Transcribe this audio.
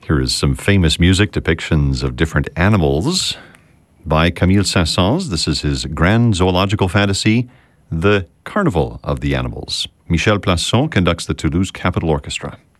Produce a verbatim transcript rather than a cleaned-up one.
Here is some famous music depictions of different animals by Camille Saint-Saëns. This is his grand zoological fantasy, The Carnival of the Animals. Michel Plasson conducts the Toulouse Capitol Orchestra.